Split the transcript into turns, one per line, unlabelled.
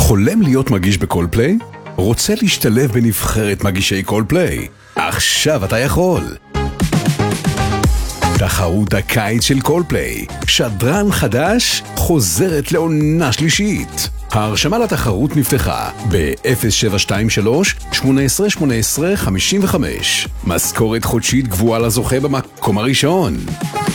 חולם להיות מגיש בקולפליי? רוצה להשתלב בנבחרת מגישי קולפליי? עכשיו אתה יכול! תחרות הקיץ של קולפליי, שדרן חדש, חוזרת לעונה שלישית. ההרשמה לתחרות נפתחה ב-0723-1818-55. משכורת חודשית גבוהה לזוכה במקום הראשון.